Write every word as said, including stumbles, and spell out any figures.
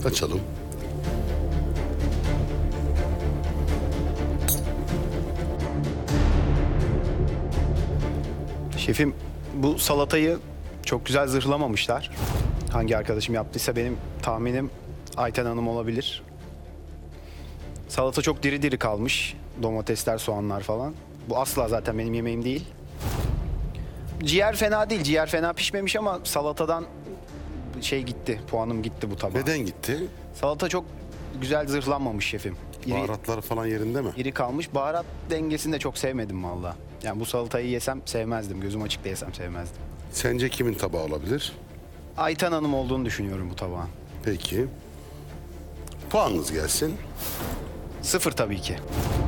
Açalım. Şefim, bu salatayı çok güzel zırhlamamışlar. Hangi arkadaşım yaptıysa benim tahminim Ayten Hanım olabilir. Salata çok diri diri kalmış. Domatesler, soğanlar falan. Bu asla zaten benim yemeğim değil. Ciğer fena değil. Ciğer fena pişmemiş ama salatadan şey gitti. Puanım gitti bu tabağa. Neden gitti? Salata çok güzel zırhlanmamış şefim. İri, Baharatlar falan yerinde mi? iri kalmış. Baharat dengesini de çok sevmedim valla. Yani bu salatayı yesem sevmezdim. Gözüm açık da yesem sevmezdim. Sence kimin tabağı olabilir? Ayten Hanım olduğunu düşünüyorum bu tabağın. Peki. Puanınız gelsin. Sıfır tabii ki.